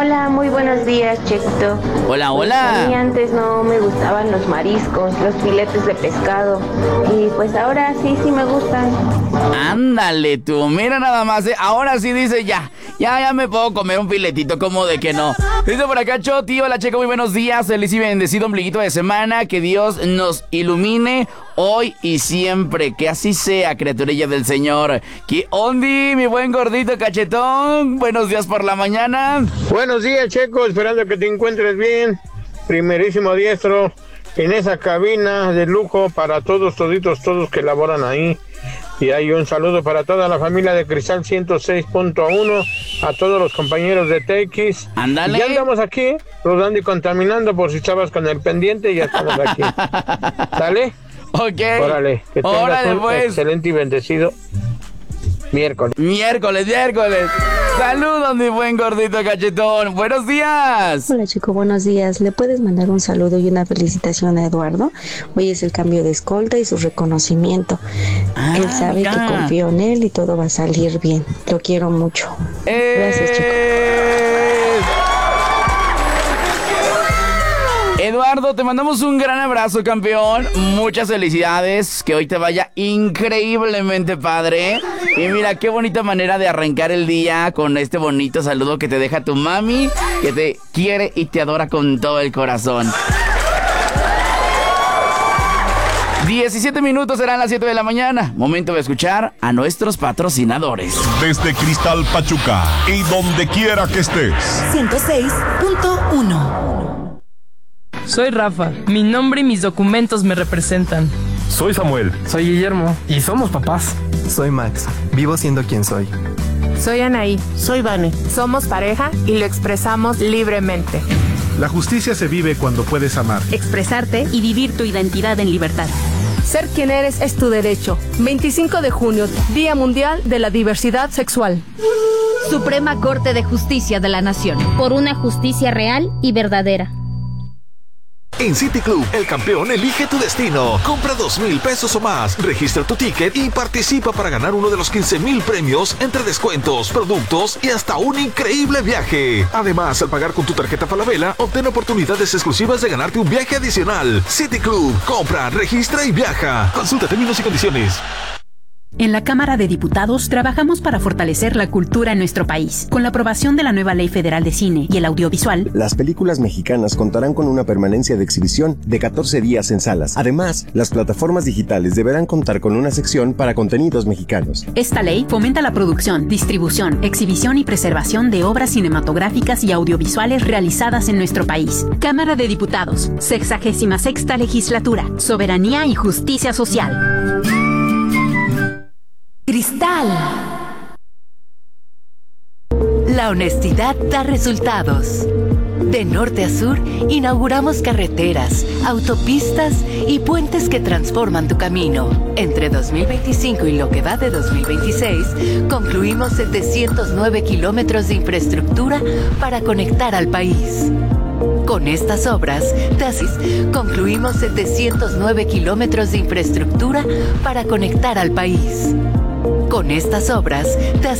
Hola, muy buenos días, Chequito. Hola, Pues hola. a mí antes no me gustaban los mariscos, los filetes de pescado. Y pues ahora sí me gustan. Ándale tú, mira nada más, ahora sí dice ya me puedo comer un filetito, como de que no. Dice por acá Choti, hola Checo, muy buenos días, feliz y bendecido ombliguito de semana, que Dios nos ilumine hoy y siempre, que así sea, criaturilla del Señor. ¿Qué ondi, mi buen gordito cachetón? Buenos días por la mañana. Buenos días, Checo, esperando que te encuentres bien. Primerísimo diestro en esa cabina de lujo para todos que laboran ahí. Y hay un saludo para toda la familia de Cristal 106.1, a todos los compañeros de TX. Ándale. Y ya andamos aquí, rodando y contaminando, por si estabas con el pendiente, ya estamos aquí. ¿Sale? Ok. Órale, que tengas Órale, un pues. excelente y bendecido miércoles. Miércoles. Saludos, mi buen gordito cachetón. Buenos días. Hola chico, buenos días. ¿Le puedes mandar un saludo y una felicitación a Eduardo? Hoy es el cambio de escolta y su reconocimiento. Él sabe que confío en él y todo va a salir bien. Lo quiero mucho. Gracias, chico. Eduardo, te mandamos un gran abrazo, campeón. Muchas felicidades. Que hoy te vaya increíblemente padre. Y mira, qué bonita manera de arrancar el día con este bonito saludo que te deja tu mami, que te quiere y te adora con todo el corazón. 17 minutos, serán las 7 de la mañana. Momento de escuchar a nuestros patrocinadores. Desde Cristal Pachuca y donde quiera que estés. 106.1. Soy Rafa, mi nombre y mis documentos me representan. Soy Samuel. Soy Guillermo. Y somos papás. Soy Max, vivo siendo quien soy. Soy Anaí. Soy Vane. Somos pareja y lo expresamos libremente. La justicia se vive cuando puedes amar, expresarte y vivir tu identidad en libertad. Ser quien eres es tu derecho. 25 de junio, Día Mundial de la Diversidad Sexual. Suprema Corte de Justicia de la Nación. Por una justicia real y verdadera. En City Club, el campeón elige tu destino. Compra 2,000 pesos o más, registra tu ticket y participa para ganar uno de los 15,000 premios entre descuentos, productos y hasta un increíble viaje. Además, al pagar con tu tarjeta Falabella, obtén oportunidades exclusivas de ganarte un viaje adicional. City Club, compra, registra y viaja. Consulta términos y condiciones. En la Cámara de Diputados trabajamos para fortalecer la cultura en nuestro país. Con la aprobación de la nueva Ley Federal de Cine y el Audiovisual, las películas mexicanas contarán con una permanencia de exhibición de 14 días en salas. Además, las plataformas digitales deberán contar con una sección para contenidos mexicanos. Esta ley fomenta la producción, distribución, exhibición y preservación de obras cinematográficas y audiovisuales realizadas en nuestro país. Cámara de Diputados, 66ª Legislatura, Soberanía y Justicia Social. Cristal. La honestidad da resultados. De norte a sur, inauguramos carreteras, autopistas y puentes que transforman tu camino. Entre 2025 y lo que va de 2026, concluimos 709 kilómetros de infraestructura para conectar al país. Con estas obras, concluimos 709 kilómetros de infraestructura para conectar al país. Con estas obras,